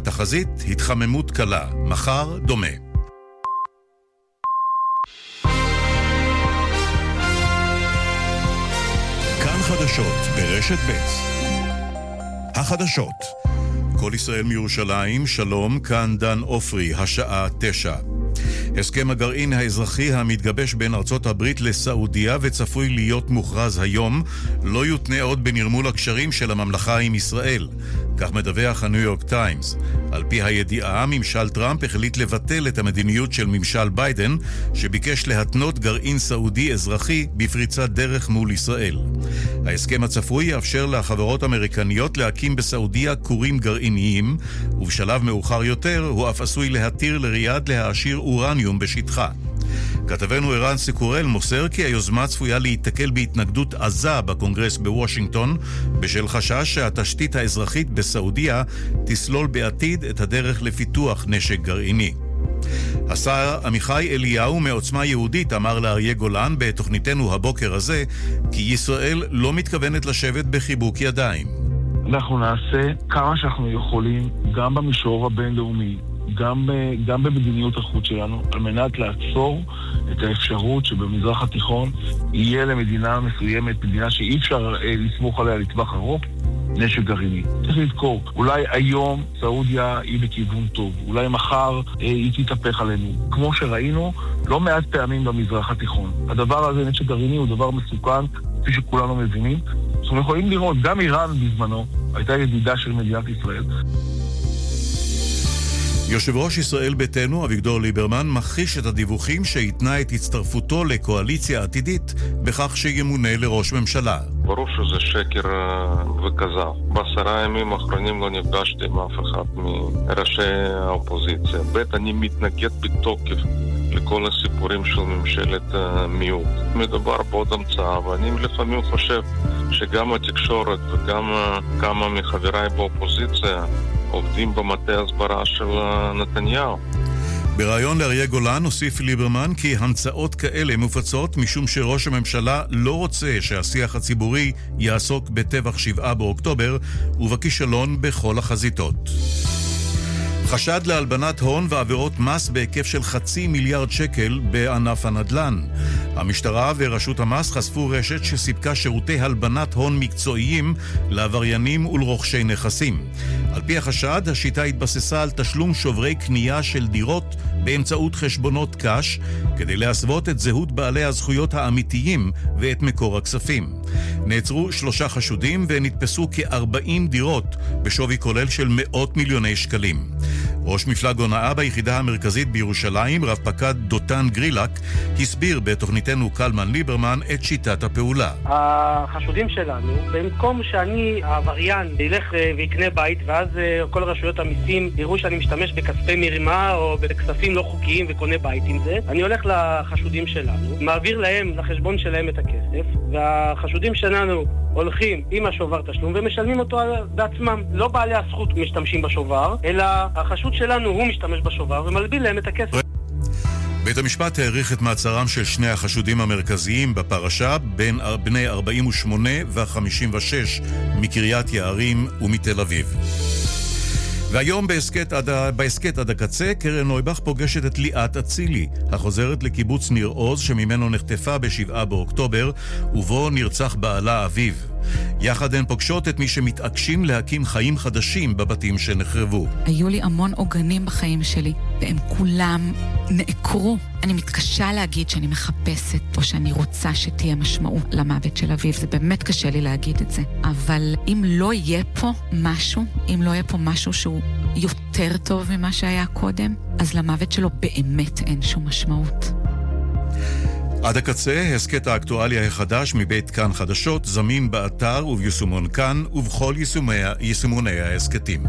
התחזית, התחממות קלה, מחר דומה. כאן חדשות ברשת ב'. החדשות. כל ישראל מירושלים, שלום, כאן דן אופרי, השעה 9. הסכם הגרעין האזרחי המתגבש בין ארצות הברית לסעודיה וצפוי להיות מוכרז היום, לא יותנה עוד בנרמול הקשרים של הממלכה עם ישראל. כך מדווח הניו יורק טיימס. על פי הידיעה, ממשל טראמפ החליט לבטל את המדיניות של ממשל ביידן, שביקש להתנות גרעין סעודי אזרחי בפריצת דרך מול ישראל. ההסכם הצפוי יאפשר לחברות אמריקניות להקים בסעודיה כורים גרעיניים, ובשלב מאוחר יותר הוא אף עשוי להתיר לריאד להעשיר אורניום בשטחה. כתבנו ערן סיקורל מוסר כי היוזמה צפויה להתקל בהתנגדות עזה בקונגרס בוושינגטון, בשל חשש שהתשתית האזרחית בסעודיה תסלול בעתיד את הדרך לפיתוח נשק גרעיני. השר עמיחי אליהו מעוצמה יהודית אמר לאריה גולן בתוכניתנו הבוקר הזה כי ישראל לא מתכוונת לשבת בחיבוק ידיים. אנחנו נעשה כמה שאנחנו יכולים גם במישור הבינלאומי, גם במדיניות החוץ שלנו, על מנת לעצור את האפשרות שבמזרח התיכון יהיה למדינה מסוימת, מדינה שאי אפשר לסמוך עליה לטווח ארוך, נשק גרעיני. צריך לזכור, אולי היום סעודיה היא בכיוון טוב, אולי מחר היא תתהפך עלינו. כמו שראינו, לא מעט פעמים במזרח התיכון. הדבר הזה, נשק גרעיני, הוא דבר מסוכן, כפי שכולנו מבינים. אנחנו יכולים לראות, גם איראן בזמנו הייתה ידידה של מדינת ישראל. יושב ראש ישראל ביתנו, אביגדור ליברמן, מכחיש את הדיווחים שהתנה את הצטרפותו לקואליציה עתידית בכך שימונה לראש ממשלה. ברור שזה שקר וכזב. ב10 ימים האחרונים לא נפגשתי עם אף אחד מראשי האופוזיציה. אני מתנגד בתוקף לכל הסיפורים של ממשלת מיעוט. מדובר בעוד המצאה, ואני לפעמים חושב שגם התקשורת וגם כמה מחבריי באופוזיציה עובדים במטה הסברה של נתניהו. ברעיון לאריה גולן הוסיף ליברמן כי המצאות כאלה מופצות משום שראש הממשלה לא רוצה שהשיח הציבורי יעסוק בטבח 7 באוקטובר ובכישלון בכל החזיתות. חשד להלבנת הון ועבירות מס בהיקף של 500 מיליארד שקל בענף הנדל"ן. המשטרה ורשות המס חשפו רשת שסיפקה שירותי הלבנת הון מקצועיים לעבריינים ולרוכשי נכסים. על פי החשד, השיטה התבססה על תשלום שוברי קנייה של דירות באמצעות חשבונות קש, כדי להסוות את זהות בעלי הזכויות האמיתיים ואת מקור הכספים. נעצרו 3 חשודים ונתפסו כ-40 דירות בשווי כולל של מאות מיליוני שקלים. ראש מפלג הונאה ביחידה המרכזית בירושלים, רב פקד דותן גרילק, הסביר בתוכניתנו קלמן ליברמן את שיטת הפעולה. החשודים שלנו, במקום שאני העבריין ילך ויקנה בית, ואז כל רשויות המיסים יראו שאני משתמש בכספי מרמה או בכספים לא חוקיים וקונה בית עם זה, אני הולך לחשודים שלנו, מעביר להם לחשבון שלהם את הכסף, והחשודים שלנו הולכים עם השובר תשלום ומשלמים אותו בעצמם. לא בעלי הזכות משתמשים בשובר, אלא החשוד שלנו הוא משתמש בשובר ומלביל להם את הכסף. בית המשפט העריך את מעצרם של 2 החשודים המרכזיים בפרשה, בין בני 48 ו-56 מקריית יערים ומתל אביב. והיום בהסקט עד הקצה, קרן נויבך פוגשת את ליאת אצילי, החוזרת לקיבוץ ניר עוז שממנו נחטפה ב7 באוקטובר, ובו נרצח בעלה אביב. יחד הן פוגשות את מי שמתעקשים להקים חיים חדשים בבתים שנחרבו. היו לי המון עוגנים בחיים שלי, והם כולם נעקרו. אני מתקשה להגיד שאני מחפשת, או שאני רוצה שתהיה משמעות למוות של אביב. זה באמת קשה לי להגיד את זה. אבל אם לא יהיה פה משהו שהוא יותר טוב ממה שהיה קודם, אז למוות שלו באמת אין שום משמעות. עד הקצה, הסקט האקטואליה החדש מבית כאן חדשות, זמין באתר וביישומון כאן ובכל יישומוני ההסקטים.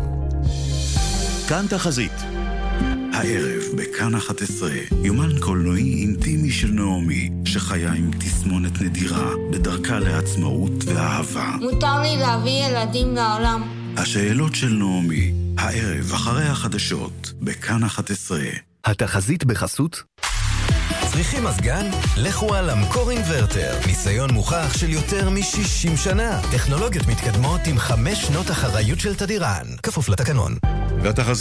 כאן תחזית. הערב בכאן 11, יומן קולנועי אינטימי של נעמי, שחיה עם תסמונת נדירה בדרכה לעצמאות ואהבה. מותר לי להביא ילדים לעולם. השאלות של נעמי, הערב אחרי החדשות, בכאן 11. התחזית בחסות צריכים מזגן? לכו על אמקור אינברטר. ניסיון מוכח של יותר מ-60 שנה. טכנולוגיות מתקדמות עם 5 שנות אחריות של תדירן. כפוף לתקנון. והתחזית